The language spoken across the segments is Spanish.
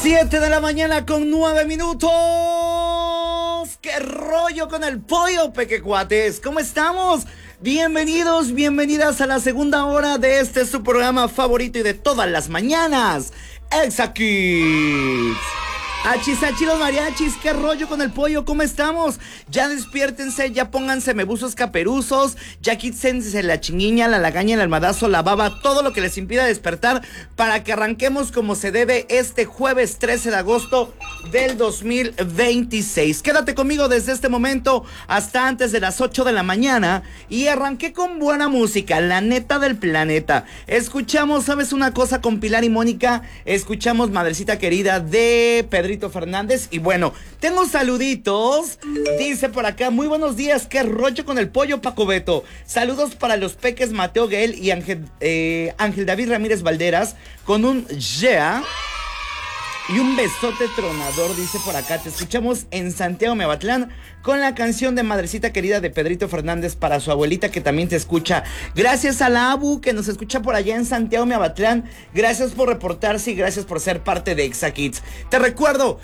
7 de la mañana con 9 minutos. ¿Qué rollo con el pollo, pequecuates? ¿Cómo estamos? Bienvenidos, bienvenidas a la segunda hora de su programa favorito y de todas las mañanas, Exa Kids. Achis, los mariachis, ¿qué rollo con el pollo? ¿Cómo estamos? Ya despiértense, ya pónganse mebuzos caperuzos, ya quítense la chinguiña, la lagaña, el almadazo, la baba, todo lo que les impida despertar para que arranquemos como se debe este jueves 13 de agosto del 2026. Quédate conmigo desde este momento hasta antes de las 8 de la mañana y arranqué con buena música, la neta del planeta. Escuchamos, ¿sabes una cosa? Con Pilar y Mónica, escuchamos Madrecita Querida de Pedrito Fernández. Y bueno, tengo saluditos. Dice por acá, muy buenos días, qué rollo con el pollo, Paco Beto. Saludos para los peques Mateo Gael y Ángel David Ramírez Valderas, con un yeah y un besote tronador, dice por acá. Te escuchamos en Santiago Mebatlán con la canción de Madrecita Querida de Pedrito Fernández para su abuelita que también te escucha. Gracias a la Abu que nos escucha por allá en Santiago Mebatlán. Gracias por reportarse y gracias por ser parte de Exa Kids. Te recuerdo,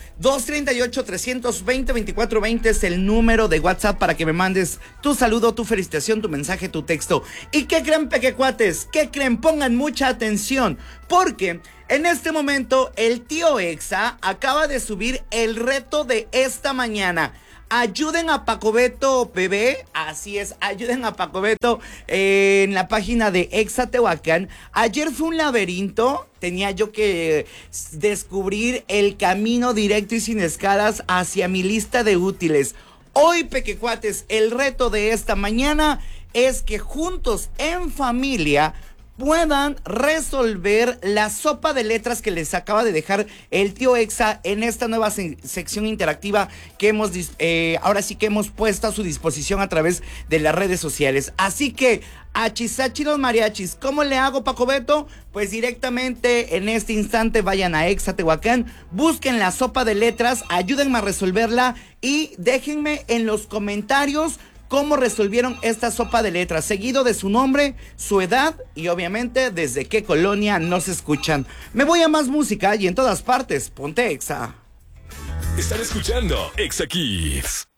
238-320-2420 es el número de WhatsApp para que me mandes tu saludo, tu felicitación, tu mensaje, tu texto. ¿Y qué creen, pequecuates? ¿Qué creen? Pongan mucha atención, porque en este momento el tío Exa acaba de subir el reto de esta mañana. Ayuden a Paco Beto, bebé. Así es, ayuden a Paco Beto en la página de Exa Tehuacán. Ayer fue un laberinto. Tenía yo que descubrir el camino directo y sin escalas hacia mi lista de útiles. Hoy, pequecuates, el reto de esta mañana es que juntos en familia puedan resolver la sopa de letras que les acaba de dejar el tío Exa en esta nueva sección interactiva que hemos ahora sí que hemos puesto a su disposición a través de las redes sociales. Así que, achisachi los mariachis, ¿cómo le hago, Paco Beto? Pues directamente en este instante vayan a Exa Tehuacán, busquen la sopa de letras, ayúdenme a resolverla y déjenme en los comentarios cómo resolvieron esta sopa de letras, seguido de su nombre, su edad y obviamente desde qué colonia nos escuchan. Me voy a más música y en todas partes, ponte Exa. Están escuchando Exa Kids.